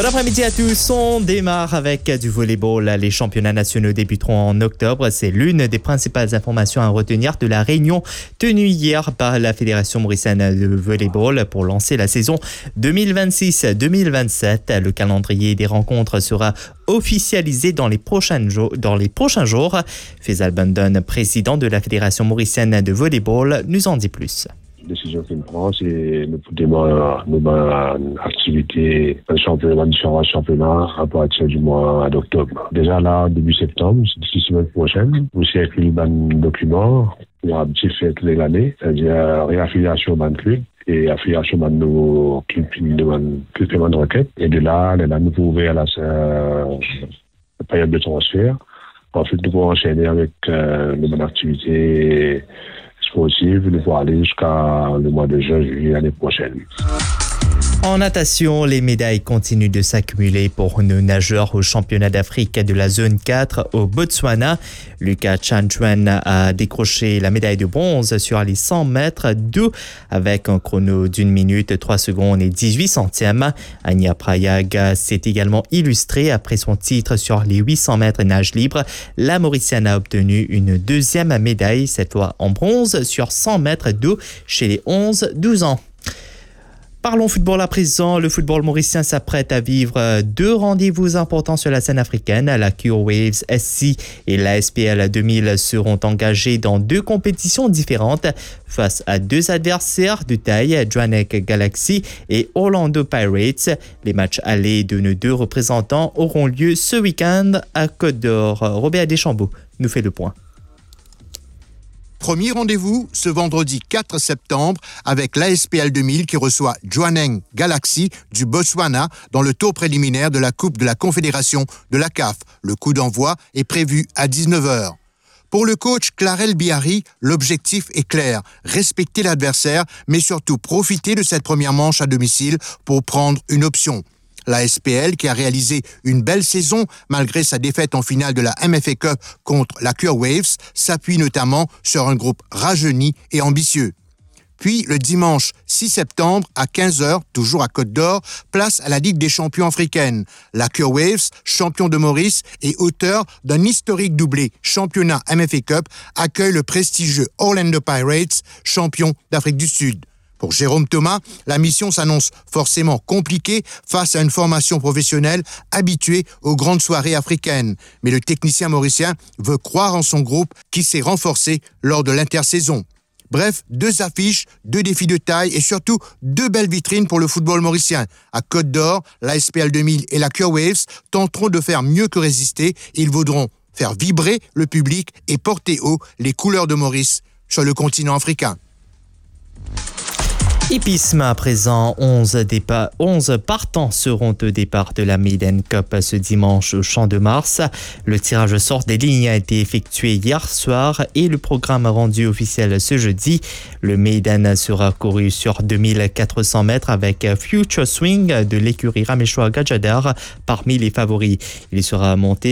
Bon après-midi à tous, on démarre avec du volleyball. Les championnats nationaux débuteront en octobre. C'est l'une des principales informations à retenir de la réunion tenue hier par la Fédération mauricienne de volleyball pour lancer la saison 2026-2027. Le calendrier des rencontres sera officialisé dans les prochains jours. Faisal Bandon, président de la Fédération mauricienne de volleyball, nous en dit plus. La décision qu'il prend, c'est de démarrer une activité, un championnat, différents championnats à partir du mois d'octobre. Déjà là, début septembre, d'ici semaine prochaine, vous circulez un document pour un petit fait toute l'année, c'est-à-dire réaffiliation d'un club et affiliation d'un nouveau club de requête. Et de là, nous pouvons ouvrir la période de transfert. Ensuite, nous pouvons enchaîner avec une bonne activité possible de pouvoir aller jusqu'à le mois de juin-juillet l'année prochaine. En natation, les médailles continuent de s'accumuler pour nos nageurs au championnat d'Afrique de la zone 4 au Botswana. Lucas Chantwen a décroché la médaille de bronze sur les 100 mètres d'eau avec un chrono d'1 minute, 3 secondes et 18 centièmes. Anya Prayag s'est également illustrée après son titre sur les 800 mètres nage libre. La Mauricienne a obtenu une deuxième médaille, cette fois en bronze sur 100 mètres d'eau chez les 11-12 ans. Parlons football à présent. Le football mauricien s'apprête à vivre deux rendez-vous importants sur la scène africaine. La Cure Waves SC et la SPL 2000 seront engagés dans deux compétitions différentes face à deux adversaires de taille, Johannesburg Galaxy et Orlando Pirates. Les matchs allés de nos deux représentants auront lieu ce week-end à Côte-d'Or. Robert Deschambault nous fait le point. Premier rendez-vous ce vendredi 4 septembre avec l'ASPL 2000 qui reçoit Johannesburg Galaxy du Botswana dans le tour préliminaire de la Coupe de la Confédération de la CAF. Le coup d'envoi est prévu à 19h. Pour le coach Clarel Biari, l'objectif est clair, respecter l'adversaire, mais surtout profiter de cette première manche à domicile pour prendre une option. La SPL, qui a réalisé une belle saison malgré sa défaite en finale de la MFA Cup contre la Cure Waves, s'appuie notamment sur un groupe rajeuni et ambitieux. Puis, le dimanche 6 septembre à 15h, toujours à Côte-d'Or, place à la Ligue des champions africaine. La Cure Waves, champion de Maurice et auteur d'un historique doublé championnat MFA Cup, accueille le prestigieux Orlando Pirates, champion d'Afrique du Sud. Pour Jérôme Thomas, la mission s'annonce forcément compliquée face à une formation professionnelle habituée aux grandes soirées africaines. Mais le technicien mauricien veut croire en son groupe qui s'est renforcé lors de l'intersaison. Bref, deux affiches, deux défis de taille et surtout deux belles vitrines pour le football mauricien. À Côte-d'Or, la SPL 2000 et la Cure Waves tenteront de faire mieux que résister. Ils voudront faire vibrer le public et porter haut les couleurs de Maurice sur le continent africain. Hippisme à présent, 11 partants seront au départ de la Maiden Cup ce dimanche au Champ de Mars. Le tirage au sort des lignes a été effectué hier soir et le programme rendu officiel ce jeudi. Le Maiden sera couru sur 2400 mètres avec Future Swing de l'écurie Ramechois Gajadar parmi les favoris. Il sera monté